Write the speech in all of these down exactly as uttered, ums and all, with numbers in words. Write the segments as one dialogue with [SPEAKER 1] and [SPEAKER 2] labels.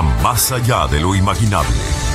[SPEAKER 1] más allá de lo imaginable.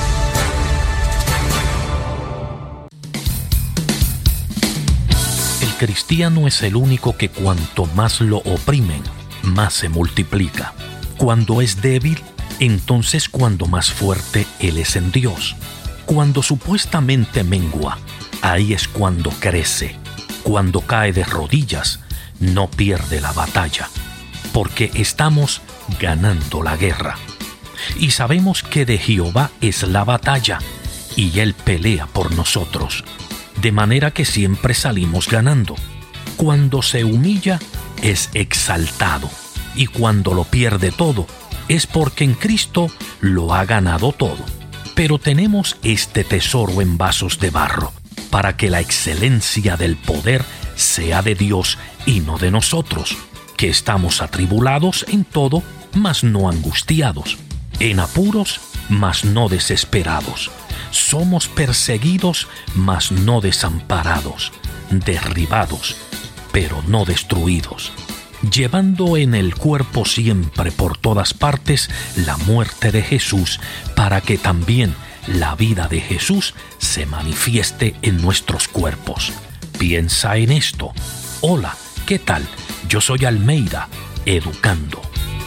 [SPEAKER 2] El cristiano es el único que cuanto más lo oprimen, más se multiplica. Cuando es débil, entonces cuando más fuerte él es en Dios. Cuando supuestamente mengua, ahí es cuando crece. Cuando cae de rodillas, no pierde la batalla, porque estamos ganando la guerra. Y sabemos que de Jehová es la batalla, y Él pelea por nosotros, de manera que siempre salimos ganando. Cuando se humilla, es exaltado, y cuando lo pierde todo, es porque en Cristo lo ha ganado todo. Pero tenemos este tesoro en vasos de barro, para que la excelencia del poder sea de Dios y no de nosotros, que estamos atribulados en todo, mas no angustiados, en apuros, mas no desesperados. Somos perseguidos, mas no desamparados, derribados, pero no destruidos, llevando en el cuerpo siempre por todas partes la muerte de Jesús, para que también la vida de Jesús se manifieste en nuestros cuerpos. Piensa en esto. Hola, ¿qué tal? Yo soy Almeida, educando.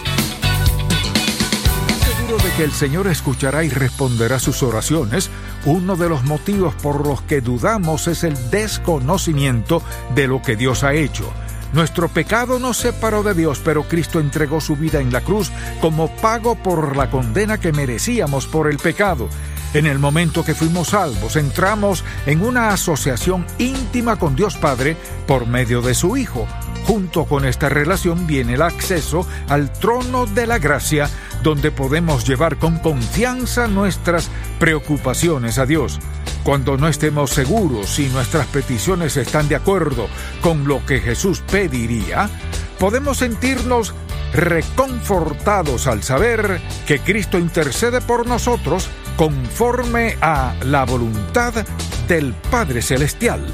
[SPEAKER 3] Seguro de que el Señor escuchará y responderá sus oraciones. Uno de los motivos por los que dudamos es el desconocimiento de lo que Dios ha hecho. Nuestro pecado nos separó de Dios, pero Cristo entregó su vida en la cruz como pago por la condena que merecíamos por el pecado. En el momento que fuimos salvos, entramos en una asociación íntima con Dios Padre por medio de su Hijo. Junto con esta relación viene el acceso al trono de la gracia, donde podemos llevar con confianza nuestras preocupaciones a Dios. Cuando no estemos seguros si nuestras peticiones están de acuerdo con lo que Jesús pediría, podemos sentirnos reconfortados al saber que Cristo intercede por nosotros conforme a la voluntad del Padre Celestial.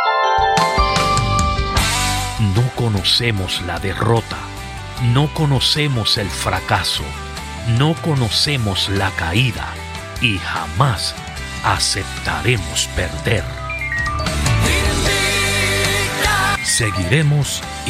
[SPEAKER 2] No conocemos la derrota, no conocemos el fracaso, no conocemos la caída y jamás aceptaremos perder. Seguiremos